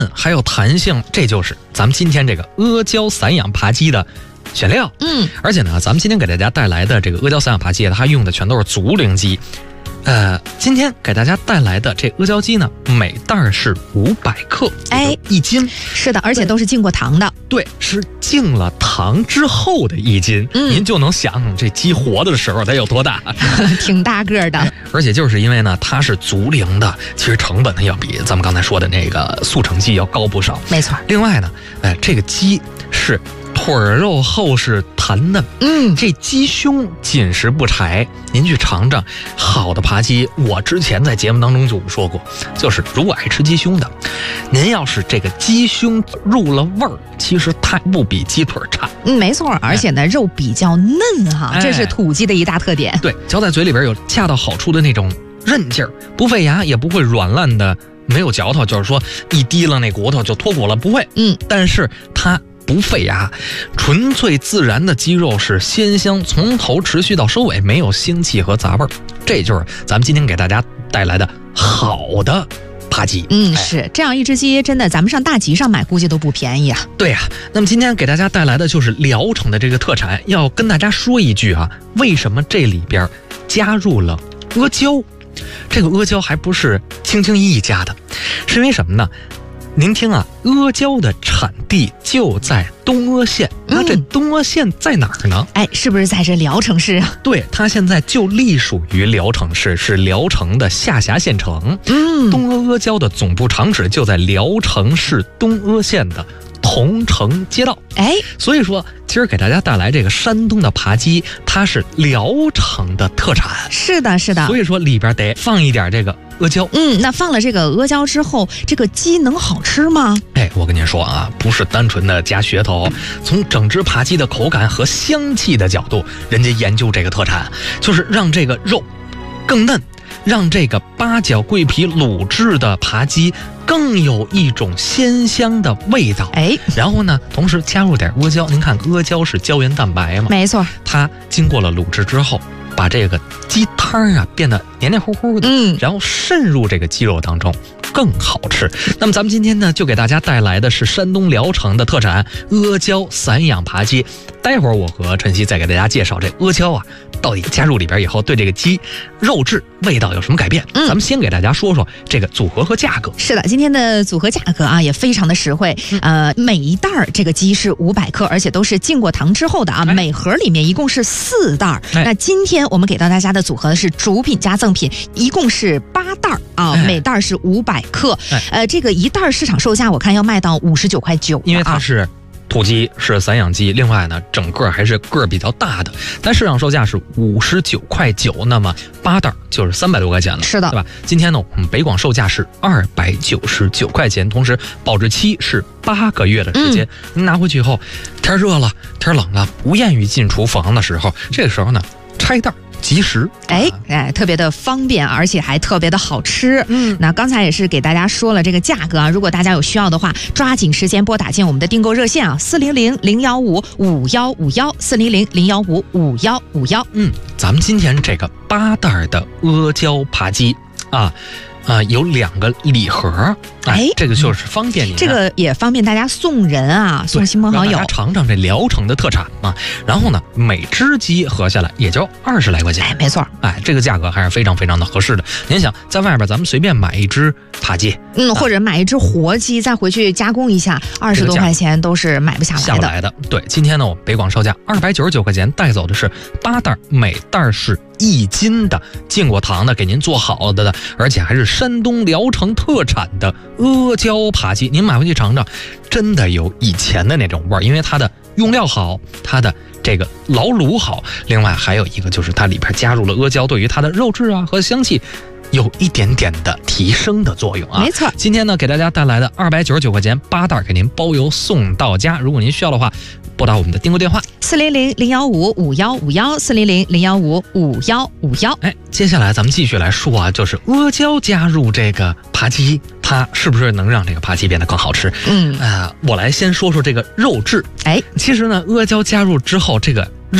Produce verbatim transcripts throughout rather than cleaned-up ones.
还有弹性，这就是咱们今天这个阿胶散养扒鸡的选料。 嗯， 而且呢，咱们今天给大家带来的这个阿胶散养扒鸡，它用的全都是足龄鸡。呃，今天给大家带来的这阿胶鸡呢，每袋是五百克， 哎， 一斤。 是的，而且都是浸过糖的。 对，是浸了糖之后的一斤。嗯，您就能想这鸡活的时候它有多大， 挺大个的。 哎，而且就是因为呢，它是足龄的，其实成本呢要比咱们刚才说的那个速成鸡要高不少。 没错。 另外呢，哎，这个鸡是腿肉厚实弹嫩， 嗯， 这鸡胸紧实不柴。您去尝尝好的扒鸡，我之前在节目当中就说过，就是如果爱吃鸡胸的，您要是这个鸡胸入了味儿，其实它不比鸡腿差。 嗯，没错，而且呢，哎，肉比较嫩哈，这是土鸡的一大特点。 对，嚼在嘴里边有恰到好处的那种韧劲儿，不费牙，也不会软烂的，没有嚼头，就是说一滴了那骨头就脱骨了，不会。 嗯， 但是它不费牙，纯粹自然的鸡肉是鲜香，从头持续到收尾，没有腥气和杂味儿。这就是咱们今天给大家带来的好的扒鸡。 嗯，是这样一只鸡，真的咱们上大集上买估计都不便宜啊。 对呀，啊，那么今天给大家带来的就是聊城的这个特产，要跟大家说一句啊，为什么这里边加入了阿胶？这个阿胶还不是轻轻易易加的，是因为什么呢？您听啊，阿胶的产地就在东阿县，那这东阿县在哪儿呢？ 哎，是不是在这聊城市啊？ 对，它现在就隶属于聊城市，是聊城的下辖县城。 嗯， 东阿阿胶的总部厂址就在聊城市东阿县的同城街道。 哎， 所以说今儿给大家带来这个山东的扒鸡，它是聊城的特产。 是的，是的。 所以说里边得放一点这个阿胶。 嗯，那放了这个阿胶之后，这个鸡能好吃吗？ 哎，我跟您说啊，不是单纯的加噱头，从整只扒鸡的口感和香气的角度，人家研究这个特产，就是让这个肉更嫩，让这个八角桂皮卤制的扒鸡更有一种鲜香的味道。 哎， 然后呢，同时加入点阿胶。您看阿胶是胶原蛋白嘛？ 没错， 它经过了卤制之后，把这个鸡汤啊变得黏黏糊糊的， 嗯， 然后渗入这个鸡肉当中，更好吃。那么咱们今天呢，就给大家带来的是山东聊城的特产阿胶散养扒鸡。待会儿我和晨曦再给大家介绍这阿胶啊，到底加入里边以后对这个鸡肉质味道有什么改变。嗯，咱们先给大家说说这个组合和价格。 是的，今天的组合价格啊也非常的实惠。嗯、呃，每一袋儿这个鸡是五百克，而且都是浸过糖之后的啊。哎、每盒里面一共是四袋儿。哎、那今天我们给到大家的组合是主品加赠品，一共是八袋儿啊，哎、每袋儿是五百克。哎、呃，这个一袋儿市场售价我看要卖到五十九块九， 因为它是土鸡，是散养鸡，另外呢，整个还是个儿比较大的，但市场售价是五十九块九，那么八袋就是三百多块钱了， 是的， 对吧？今天呢，我们北广售价是二百九十九块钱，同时保质期是八个月的时间。嗯、您拿回去以后，天热了，天冷了，不愿意进厨房的时候，这个时候呢，拆袋。及时， 哎哎，特别的方便，而且还特别的好吃。嗯，那刚才也是给大家说了这个价格啊，如果大家有需要的话，抓紧时间拨打进我们的订购热线啊，四零零零幺五五幺五幺，四零零零幺五五幺五幺。 嗯，咱们今天这个八袋的阿胶扒鸡啊。啊、呃，有两个礼盒，哎，这个就是方便你、嗯， 这个也方便大家送人啊，送亲朋好友， 让大家尝尝这聊城的特产嘛。然后呢，每只鸡合下来也就二十来块钱， 哎，没错， 哎，这个价格还是非常非常的合适的。您想，在外边咱们随便买一只扒鸡， 嗯，或者买一只活鸡，再回去加工一下，二十多块钱都是买不下来的。 下不来的。对，今天呢，我们北广售价二百九十九块钱，带走的是八袋，每袋是一斤的浸过糖的，给您做好的的，而且还是山东聊城特产的阿胶扒鸡。您买回去尝尝，真的有以前的那种味儿，因为它的用料好，它的这个老卤好，另外还有一个就是它里边加入了阿胶，对于它的肉质啊和香气有一点点的提升的作用啊。 没错， 今天呢给大家带来的二百九十九块钱八袋，给您包邮送到家。如果您需要的话，拨打我们的订购电话四零零零幺五五幺五幺，四零零零幺五五幺五幺。 哎，接下来咱们继续来说啊，就是阿胶加入这个扒鸡，它是不是能让这个扒鸡变得更好吃？嗯，呃，我来先说说这个肉质。哎，其实呢，阿胶加入之后，这个肉啊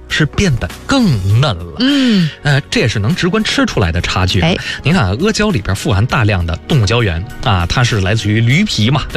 是变得更嫩了。 嗯， 呃，这也是能直观吃出来的差距。 哎， 您看啊，阿胶里边富含大量的动物胶原啊，它是来自于驴皮嘛。